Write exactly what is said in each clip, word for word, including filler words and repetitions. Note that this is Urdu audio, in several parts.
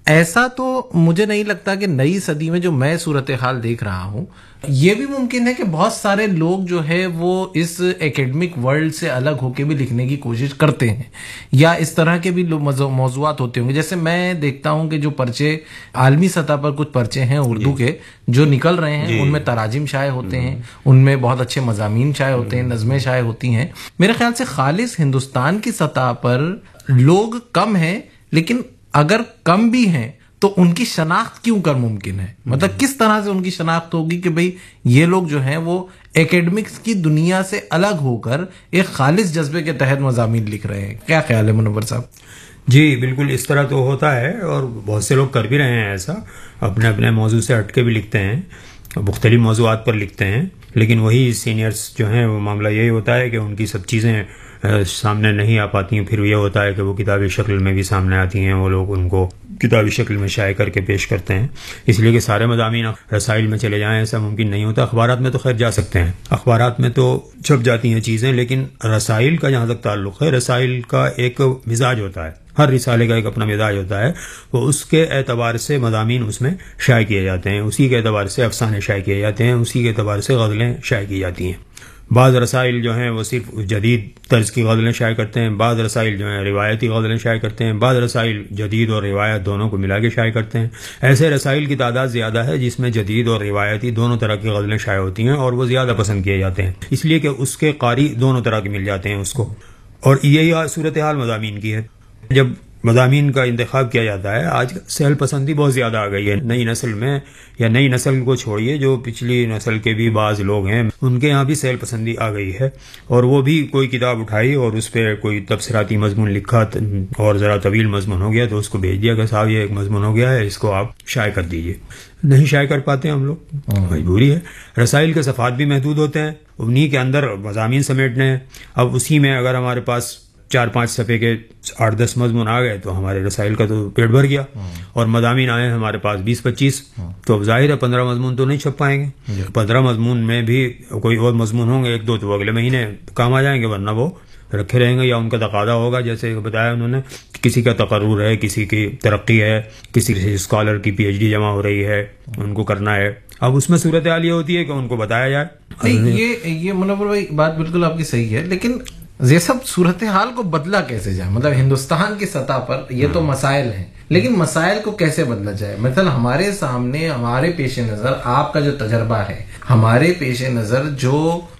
ایسا تو مجھے نہیں لگتا کہ نئی صدی میں جو میں صورتحال دیکھ رہا ہوں، یہ بھی ممکن ہے کہ بہت سارے لوگ جو ہے وہ اس ایکیڈمک ورلڈ سے الگ ہو کے بھی لکھنے کی کوشش کرتے ہیں، یا اس طرح کے بھی موضوعات ہوتے ہوں گے. جیسے میں دیکھتا ہوں کہ جو پرچے عالمی سطح پر کچھ پرچے ہیں اردو کے جو نکل رہے ہیں، ان میں تراجم شائع ہوتے ہیں، ان میں بہت اچھے مضامین شائع ہوتے ہیں، نظمیں شائع ہوتی ہیں. میرے خیال سے خالص ہندوستان کی سطح پر لوگ کم ہیں، لیکن اگر کم بھی ہیں تو ان کی شناخت کیوں کر ممکن ہے؟ مطلب کس طرح سے ان کی شناخت ہوگی کہ بھئی یہ لوگ جو ہیں وہ ایکیڈمکس کی دنیا سے الگ ہو کر ایک خالص جذبے کے تحت مضامین لکھ رہے ہیں. کیا خیال ہے منور صاحب؟ جی بالکل اس طرح تو ہوتا ہے، اور بہت سے لوگ کر بھی رہے ہیں ایسا، اپنے اپنے موضوع سے ہٹ کے بھی لکھتے ہیں، مختلف موضوعات پر لکھتے ہیں. لیکن وہی سینئرز جو ہیں وہ معاملہ یہی ہوتا ہے کہ ان کی سب چیزیں سامنے نہیں آ پاتی ہیں. پھر یہ ہوتا ہے کہ وہ کتابی شکل میں بھی سامنے آتی ہیں، وہ لوگ ان کو کتابی شکل میں شائع کر کے پیش کرتے ہیں. اس لیے کہ سارے مضامین رسائل میں چلے جائیں ایسا ممکن نہیں ہوتا. اخبارات میں تو خیر جا سکتے ہیں، اخبارات میں تو چھپ جاتی ہیں چیزیں، لیکن رسائل کا جہاں تک تعلق ہے، رسائل کا ایک مزاج ہوتا ہے، ہر رسالے کا ایک اپنا مزاج ہوتا ہے. وہ اس کے اعتبار سے مضامین اس میں شائع کیے جاتے ہیں، اسی کے اعتبار سے افسانے شائع کیے جاتے ہیں، اسی کے اعتبار سے غزلیں شائع کی جاتی ہیں. بعض رسائل جو ہیں وہ صرف جدید طرز کی غزلیں شائع کرتے ہیں، بعض رسائل جو ہیں روایتی غزلیں شائع کرتے ہیں، بعض رسائل جدید اور روایت دونوں کو ملا کے شائع کرتے ہیں. ایسے رسائل کی تعداد زیادہ ہے جس میں جدید اور روایتی دونوں طرح کی غزلیں شائع ہوتی ہیں، اور وہ زیادہ پسند کیے جاتے ہیں، اس لیے کہ اس کے قاری دونوں طرح کے مل جاتے ہیں اس کو. اور یہی صورتحال مضامین کی ہے. جب مضامین کا انتخاب کیا جاتا ہے، آج سہل پسندی بہت زیادہ آ گئی ہے نئی نسل میں، یا نئی نسل کو چھوڑیے، جو پچھلی نسل کے بھی بعض لوگ ہیں ان کے یہاں بھی سہل پسندی آ گئی ہے. اور وہ بھی کوئی کتاب اٹھائی اور اس پہ کوئی تبصراتی مضمون لکھا اور ذرا طویل مضمون ہو گیا تو اس کو بھیج دیا کہ صاحب یہ ایک مضمون ہو گیا ہے، اس کو آپ شائع کر دیجئے. نہیں شائع کر پاتے ہم لوگ، مجبوری ہے. رسائل کے صفحات بھی محدود ہوتے ہیں، انہی کے اندر مضامین سمیٹنے ہیں. اب اسی میں اگر ہمارے پاس چار پانچ صفحے کے آٹھ دس مضمون آ گئے تو ہمارے رسائل کا تو پیٹ بھر گیا، اور مضامین آئے ہمارے پاس بیس پچیس، تو اب ظاہر ہے پندرہ مضمون تو نہیں چھپ پائیں گے. پندرہ مضمون میں بھی کوئی اور مضمون ہوں گے ایک دو تو اگلے مہینے کام آ جائیں گے، ورنہ وہ رکھے رہیں گے، یا ان کا تقاضا ہوگا جیسے بتایا انہوں نے، کسی کا تقرر ہے، کسی کی ترقی ہے، کسی اسکالر کی پی ایچ ڈی جمع ہو رہی ہے، ان کو کرنا ہے. اب اس میں صورتحال یہ ہوتی ہے کہ ان کو بتایا جائے. یہ یہ منور بھائی بات بالکل آپ کی صحیح ہے، لیکن یہ سب صورتحال کو بدلا کیسے جائے؟ مطلب ہندوستان کی سطح پر یہ تو مسائل ہیں، لیکن مسائل کو کیسے بدلا جائے؟ مثلا ہمارے سامنے، ہمارے پیش نظر آپ کا جو تجربہ ہے، ہمارے پیش نظر جو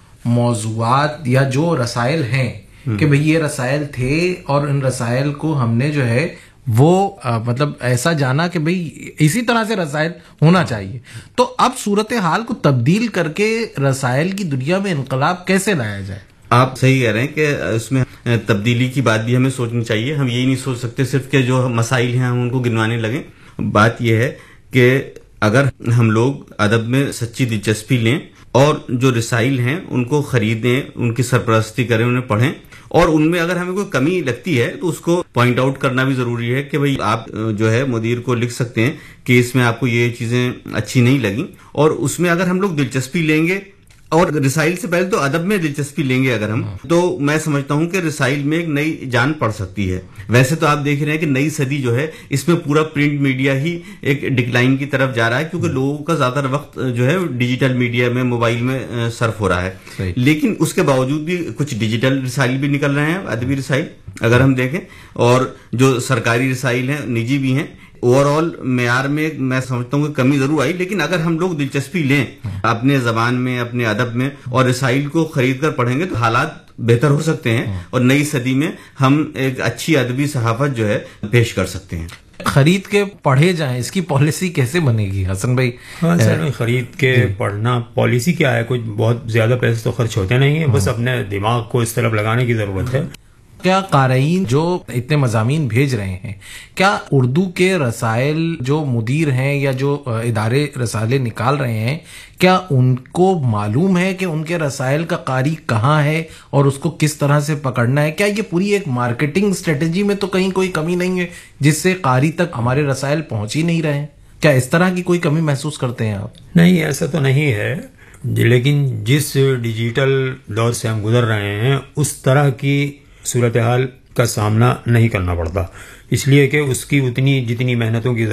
موضوعات یا جو رسائل ہیں کہ بھئی یہ رسائل تھے اور ان رسائل کو ہم نے جو ہے وہ مطلب ایسا جانا کہ بھئی اسی طرح سے رسائل ہونا چاہیے. تو اب صورتحال کو تبدیل کر کے رسائل کی دنیا میں انقلاب کیسے لایا جائے؟ آپ صحیح کہہ رہے ہیں کہ اس میں تبدیلی کی بات بھی ہمیں سوچنی چاہیے. ہم یہی نہیں سوچ سکتے صرف کہ جو مسائل ہیں ہم ان کو گنوانے لگیں. بات یہ ہے کہ اگر ہم لوگ ادب میں سچی دلچسپی لیں اور جو رسائل ہیں ان کو خریدیں، ان کی سرپرستی کریں، انہیں پڑھیں، اور ان میں اگر ہمیں کوئی کمی لگتی ہے تو اس کو پوائنٹ آؤٹ کرنا بھی ضروری ہے کہ بھئی آپ جو ہے مدیر کو لکھ سکتے ہیں کہ اس میں آپ کو یہ چیزیں اچھی نہیں لگیں. اور اس میں اگر ہم لوگ دلچسپی لیں گے، اور رسائل سے پہلے تو ادب میں دلچسپی لیں گے اگر ہم، تو میں سمجھتا ہوں کہ رسائل میں ایک نئی جان پڑ سکتی ہے. ویسے تو آپ دیکھ رہے ہیں کہ نئی صدی جو ہے اس میں پورا پرنٹ میڈیا ہی ایک ڈکلائن کی طرف جا رہا ہے، کیونکہ لوگوں کا زیادہ تر وقت جو ہے ڈیجیٹل میڈیا میں، موبائل میں صرف ہو رہا ہے. لیکن اس کے باوجود بھی کچھ ڈیجیٹل رسائل بھی نکل رہے ہیں، ادبی رسائل اگر ہم دیکھیں، اور جو سرکاری رسائل ہیں، نجی بھی ہیں. اوور آل معیار میں میں سمجھتا ہوں کہ کمی ضرور آئی، لیکن اگر ہم لوگ دلچسپی لیں اپنے زبان میں، اپنے ادب میں، اور رسائل کو خرید کر پڑھیں گے تو حالات بہتر ہو سکتے ہیں، اور نئی صدی میں ہم ایک اچھی ادبی صحافت جو ہے پیش کر سکتے ہیں. خرید کے پڑھے جائیں، اس کی پالیسی کیسے بنے گی حسن بھائی؟ ہاں سر، خرید کے پڑھنا پالیسی کیا ہے؟ کچھ بہت زیادہ پیسے تو خرچ ہوتے نہیں ہیں، بس اپنے دماغ کو اس طرف لگانے کی ضرورت ہے. کیا قارئین جو اتنے مضامین بھیج رہے ہیں، کیا اردو کے رسائل جو مدیر ہیں یا جو ادارے رسالے نکال رہے ہیں، کیا ان کو معلوم ہے کہ ان کے رسائل کا قاری کہاں ہے اور اس کو کس طرح سے پکڑنا ہے؟ کیا یہ پوری ایک مارکیٹنگ اسٹریٹجی میں تو کہیں کوئی کمی نہیں ہے جس سے قاری تک ہمارے رسائل پہنچ ہی نہیں رہے ہیں؟ کیا اس طرح کی کوئی کمی محسوس کرتے ہیں آپ؟ نہیں، ایسا تو نہیں ہے، لیکن جس ڈیجیٹل دور سے ہم گزر رہے ہیں اس طرح کی صورتحال کا سامنا نہیں کرنا پڑتا، اس لیے کہ اس کی اتنی جتنی محنتوں کی